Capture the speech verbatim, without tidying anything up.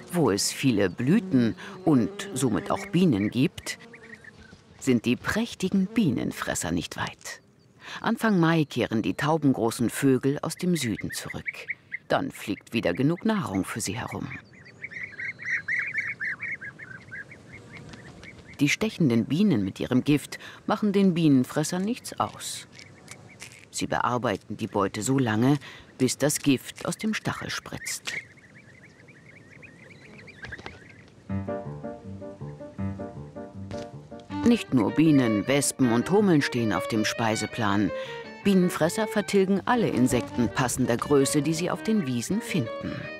Wo es viele Blüten und somit auch Bienen gibt, sind die prächtigen Bienenfresser nicht weit. Anfang Mai kehren die taubengroßen Vögel aus dem Süden zurück. Dann fliegt wieder genug Nahrung für sie herum. Die stechenden Bienen mit ihrem Gift machen den Bienenfressern nichts aus. Sie bearbeiten die Beute so lange, bis das Gift aus dem Stachel spritzt. Nicht nur Bienen, Wespen und Hummeln stehen auf dem Speiseplan. Bienenfresser vertilgen alle Insekten passender Größe, die sie auf den Wiesen finden.